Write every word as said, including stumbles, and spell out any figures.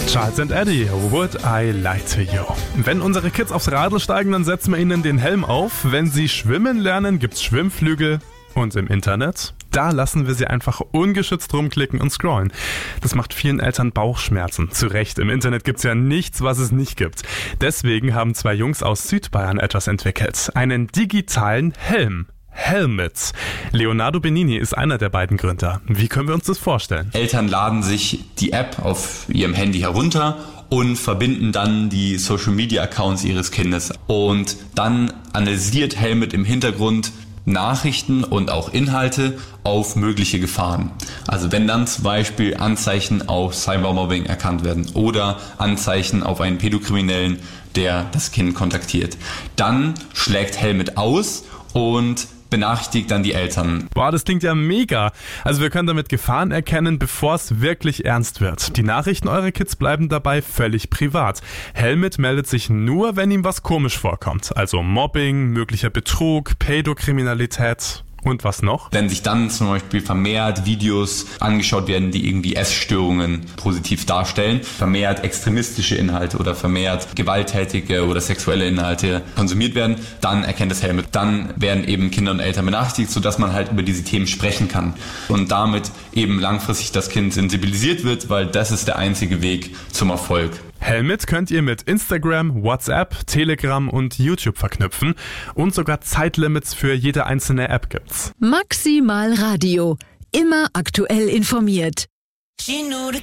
Charles and Eddie, Would I Lie to You? Wenn unsere Kids aufs Radl steigen, dann setzen wir ihnen den Helm auf. Wenn sie schwimmen lernen, gibt's Schwimmflügel. Und im Internet? Da lassen wir sie einfach ungeschützt rumklicken und scrollen. Das macht vielen Eltern Bauchschmerzen. Zu Recht, im Internet gibt's ja nichts, was es nicht gibt. Deswegen haben zwei Jungs aus Südbayern etwas entwickelt. Einen digitalen Helm. Helmet. Leonardo Benini ist einer der beiden Gründer. Wie können wir uns das vorstellen? Eltern laden sich die App auf ihrem Handy herunter und verbinden dann die Social-Media-Accounts ihres Kindes. Und dann analysiert Helmet im Hintergrund Nachrichten und auch Inhalte auf mögliche Gefahren. Also wenn dann zum Beispiel Anzeichen auf Cybermobbing erkannt werden oder Anzeichen auf einen Pädokriminellen, der das Kind kontaktiert, dann schlägt Helmet aus und benachrichtigt dann die Eltern. Boah, das klingt ja mega. Also wir können damit Gefahren erkennen, bevor es wirklich ernst wird. Die Nachrichten eurer Kids bleiben dabei völlig privat. Helmet meldet sich nur, wenn ihm was komisch vorkommt. Also Mobbing, möglicher Betrug, Pädokriminalität. Und was noch? Wenn sich dann zum Beispiel vermehrt Videos angeschaut werden, die irgendwie Essstörungen positiv darstellen, vermehrt extremistische Inhalte oder vermehrt gewalttätige oder sexuelle Inhalte konsumiert werden, dann erkennt das Helmet. Dann werden eben Kinder und Eltern benachrichtigt, sodass man halt über diese Themen sprechen kann. Und damit eben langfristig das Kind sensibilisiert wird, weil das ist der einzige Weg zum Erfolg. Helmet könnt ihr mit Instagram, WhatsApp, Telegram und YouTube verknüpfen und sogar Zeitlimits für jede einzelne App gibt's. Maximal Radio. Immer aktuell informiert.